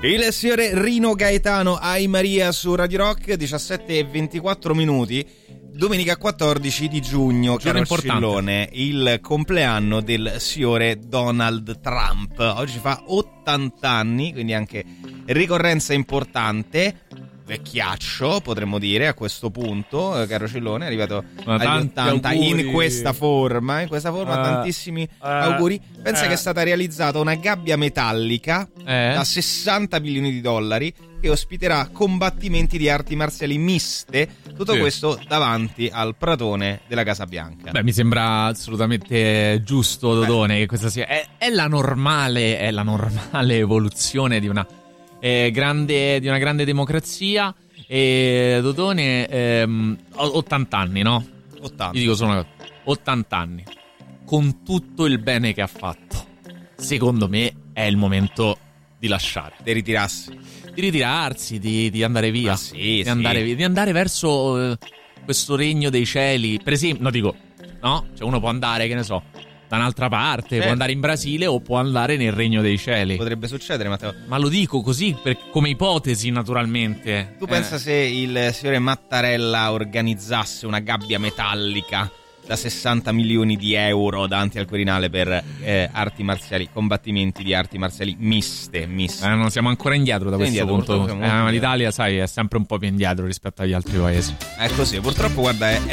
Il signore Rino Gaetano, Ai Maria su Radio Rock, 17:24. Domenica 14 di giugno, caro Scillone, il compleanno del signore Donald Trump. Oggi fa 80 anni, quindi anche ricorrenza importante. Vecchiaccio, potremmo dire, a questo punto, caro Cillone, è arrivato agli 80 in questa forma, tantissimi auguri. Pensa che è stata realizzata una gabbia metallica da $60 milioni che ospiterà combattimenti di arti marziali miste, tutto questo davanti al pratone della Casa Bianca. Beh, mi sembra assolutamente giusto, Dodone, che questa sia è la normale evoluzione di una grande democrazia. E Dodone, 80 anni, no? 80. Io dico solo una cosa, 80 anni, con tutto il bene che ha fatto, secondo me è il momento di lasciare, di ritirarsi, di andare via, di andare verso questo regno dei cieli, per esempio. Cioè uno può andare, che ne so, da un'altra parte, può andare in Brasile o può andare nel regno dei cieli. Potrebbe succedere, Matteo. Ma lo dico così come ipotesi, naturalmente. Tu pensa se il signore Mattarella organizzasse una gabbia metallica da $60 milioni davanti al Quirinale per arti marziali, combattimenti di arti marziali miste. Non siamo ancora indietro da questo punto. Ma l'Italia, sai, è sempre un po' più indietro rispetto agli altri paesi. È così, purtroppo, guarda,